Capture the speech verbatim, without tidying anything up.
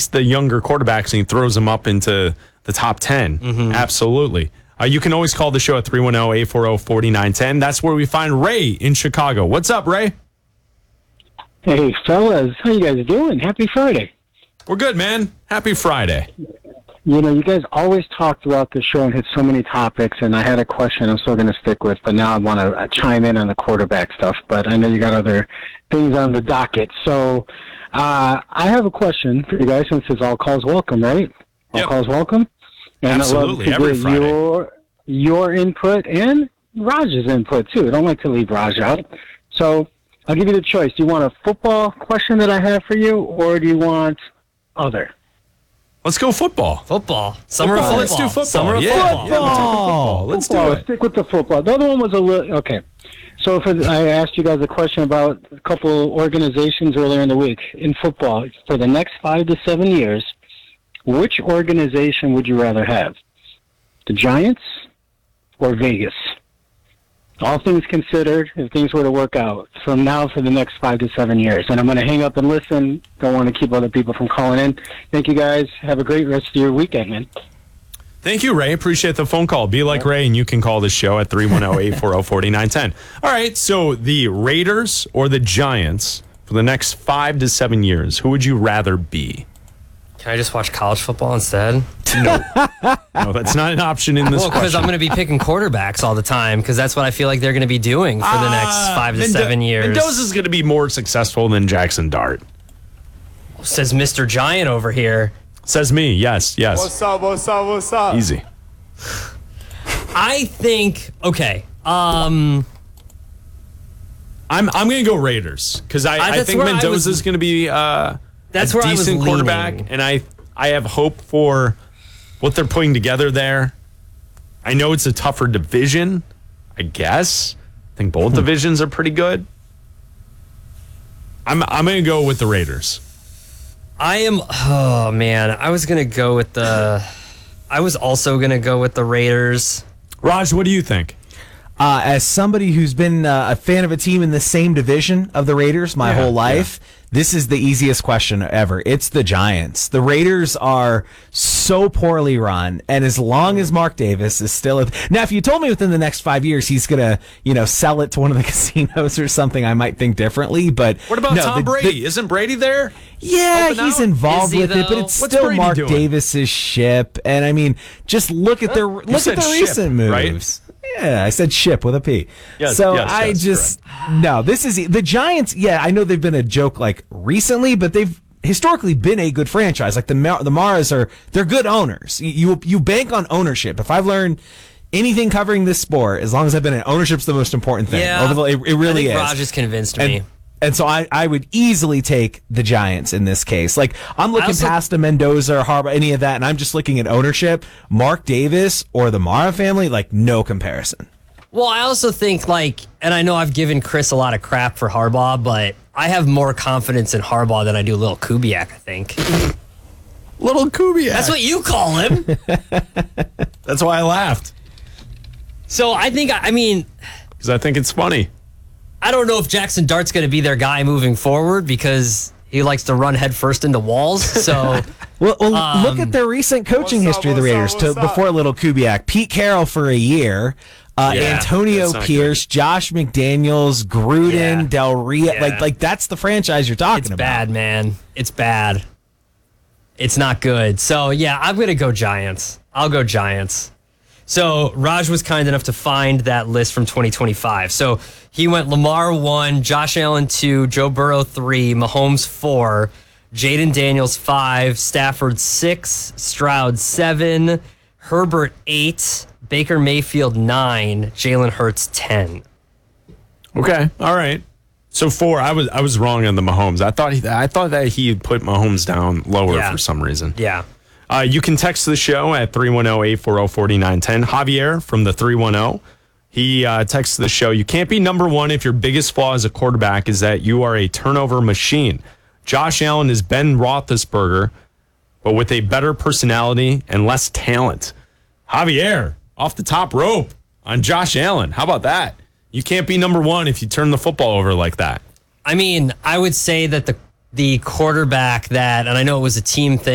takes the younger quarterbacks and he throws them up into the top ten. Mm-hmm. Absolutely. Uh, you can always call the show at three one zero, eight four zero, four nine one zero. That's where we find Ray in Chicago. What's up, Ray? Hey, fellas. How you guys doing? Happy Friday. We're good, man. Happy Friday. You know, you guys always talk throughout the show and hit so many topics, and I had a question I'm still going to stick with, but now I want to chime in on the quarterback stuff, but I know you got other things on the docket. So uh, I have a question for you guys, since it's all calls welcome, right? All yep. calls welcome. And Absolutely, I love to every get Friday. Your, your input and Raj's input, too. I don't like to leave Raj out. So I'll give you the choice. Do you want a football question that I have for you, or do you want other? Let's go football. Football. Summer football. football. Let's do football. Summer yeah. football. Yeah, we'll football. Let's football. do Let's it. stick with the football. The other one was a little... Okay. So for the, I asked you guys a question about a couple organizations earlier in the week. In football, for the next five to seven years, which organization would you rather have? The Giants or Vegas? All things considered, if things were to work out from now for the next five to seven years. And I'm going to hang up and listen. Don't want to keep other people from calling in. Thank you, guys. Have a great rest of your weekend, man. Thank you, Ray. Appreciate the phone call. Be like Ray, and you can call the show at three one zero, eight four zero, four nine one zero. All right, so the Raiders or the Giants for the next five to seven years, who would you rather be? Can I just watch college football instead? No. No, that's not an option in this Well, because question. I'm going to be picking quarterbacks all the time, because that's what I feel like they're going to be doing for the next Uh, five to Mendo- seven years. Mendoza's going to be more successful than Jackson Dart. Says Mister Giant over here. Says me. Yes, yes. What's up, what's up, what's up? Easy. I think, okay, um... I'm I'm going to go Raiders because I, I- I that's think where I Mendoza's was- going to be uh, That's a where I was decent quarterback, leaning. and I I have hope for what they're putting together there. I know it's a tougher division, I guess. I think both divisions are pretty good. I'm I'm going to go with the Raiders. I am, oh man, I was going to go with the, I was also going to go with the Raiders. Raj, what do you think? Uh, as somebody who's been uh, a fan of a team in the same division of the Raiders my Yeah, whole life, this is the easiest question ever. It's the Giants. The Raiders are so poorly run, and as long as Mark Davis is still at, now, if you told me within the next five years he's gonna, you know, sell it to one of the casinos or something, I might think differently. But What about no, Tom the- Brady? the- Isn't Brady there? Yeah, Helping he's out? involved Is he, with it, but though? it's What's still Brady Mark doing? Davis's ship. And I mean, just look at their look said at the ship, recent right? moves. Yeah, I said ship with a P. Yes, so yes, I yes, just no. This is the Giants. Yeah, I know they've been a joke like recently, but they've historically been a good franchise. Like the Mar- the Maras are, they're good owners. You, you you bank on ownership. If I've learned anything covering this sport, as long as I've been in, ownership's the most important thing. Yeah, Over the- it, it really I think is. Raj has convinced and, me. And so I, I would easily take the Giants in this case. Like, I'm looking also- past a Mendoza or Harbaugh, any of that, and I'm just looking at ownership. Mark Davis or the Mara family, like, no comparison. Well, I also think, like, and I know I've given Chris a lot of crap for Harbaugh, but I have more confidence in Harbaugh than I do Lil Kubiak, I think. Little Kubiak. That's what you call him. That's why I laughed. So I think, I mean, Because I think it's funny. I don't know if Jackson Dart's going to be their guy moving forward because he likes to run headfirst into walls. So Well, well Um, look at their recent coaching what's up, history of the what's up, Raiders to, what's up? before Little Kubiak. Pete Carroll for a year. Uh, Yeah, Antonio that's not Pierce, Josh McDaniels, Gruden, Yeah. Del Rio. Yeah. Like, like that's the franchise you're talking it's about. bad, man. It's bad. It's not good. So yeah, I'm going to go Giants. I'll go Giants. So Raj was kind enough to find that list from twenty twenty-five. So he went Lamar one, Josh Allen two, Joe Burrow three, Mahomes four, Jaden Daniels five, Stafford six, Stroud seven, Herbert eight, Baker Mayfield nine, Jalen Hurts ten. Okay. All right. So four. I was I was wrong on the Mahomes. I thought he I thought that he had put Mahomes down lower Yeah. for some reason. Yeah. Uh, you can text the show at three one zero, eight four zero, four nine one zero. Javier from the three one zero. He uh, texts the show. You can't be number one if your biggest flaw as a quarterback is that you are a turnover machine. Josh Allen is Ben Roethlisberger, but with a better personality and less talent. Javier, off the top rope on Josh Allen. How about that? You can't be number one if you turn the football over like that. I mean, I would say that the the quarterback that, and I know it was a team thing,